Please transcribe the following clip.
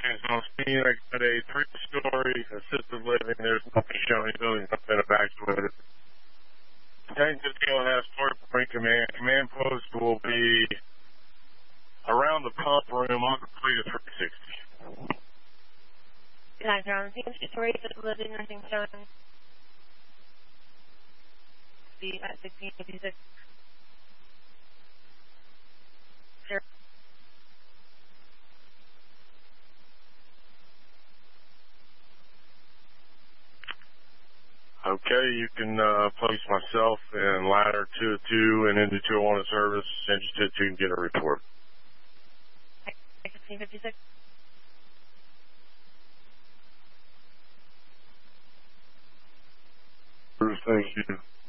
on scene. I got a 3-story assisted living. There's nothing showing. Building's not been evacuated. 10 Castillo has 4-point command. Command post will be around the pump room on complete at 360. Guys, around the 2-story assisted living, nothing showing. Be at 1656. Sure. Okay, you can place myself and ladder 202 and into 201 service. Send you to 2 and get a report. 1656. Bruce, thank you.